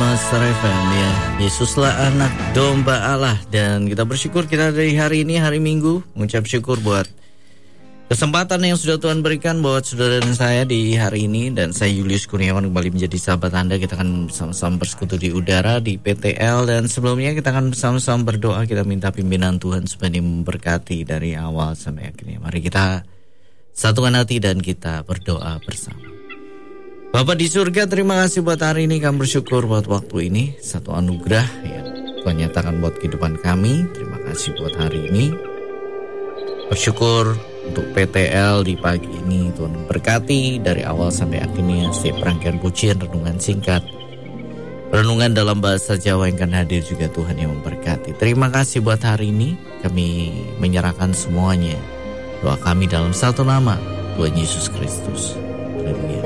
Master FM ya. Yesuslah anak domba Allah. Dan kita bersyukur kita dari hari ini, hari Minggu, mengucap syukur buat kesempatan yang sudah Tuhan berikan buat saudara dan saya di hari ini. Dan saya Julius Kurniawan kembali menjadi sahabat Anda. Kita akan bersama-sama bersekutu di udara di PTL. Dan sebelumnya kita akan bersama-sama berdoa. Kita minta pimpinan Tuhan supaya dia memberkati dari awal sampai akhirnya. Mari kita satukan hati dan kita berdoa bersama. Bapa di surga, terima kasih buat hari ini. Kami bersyukur buat waktu ini, satu anugerah yang Tuhan nyatakan buat kehidupan kami. Terima kasih buat hari ini. Bersyukur untuk PTL di pagi ini. Tuhan berkati dari awal sampai akhirnya setiap rangkaian pujian, renungan singkat, renungan dalam bahasa Jawa yang akan hadir juga Tuhan yang memberkati. Terima kasih buat hari ini. Kami menyerahkan semuanya. Doa kami dalam satu nama, Tuhan Yesus Kristus. Haleluya.